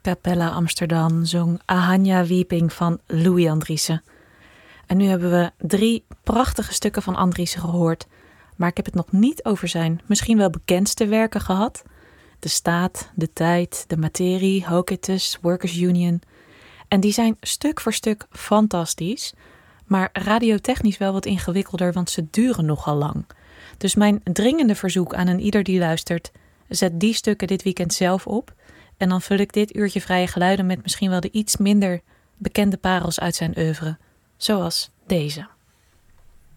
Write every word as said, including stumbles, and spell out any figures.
Capella Amsterdam zong Ahanja Weeping van Louis Andriessen. En nu hebben we drie prachtige stukken van Andriessen gehoord. Maar ik heb het nog niet over zijn misschien wel bekendste werken gehad. De Staat, De Tijd, De Materie, Hoketus, Workers Union. En die zijn stuk voor stuk fantastisch. Maar radiotechnisch wel wat ingewikkelder, want ze duren nogal lang. Dus mijn dringende verzoek aan een ieder die luistert: zet die stukken dit weekend zelf op. En dan vul ik dit uurtje vrije geluiden met misschien wel de iets minder bekende parels uit zijn oeuvre. Zoals deze.